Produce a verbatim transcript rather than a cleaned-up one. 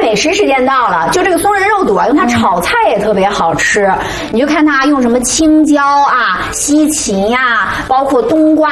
美食时间到了，就这个松仁肉肚啊，用它炒菜也特别好吃。你就看它用什么青椒啊、西芹呀、啊，包括冬瓜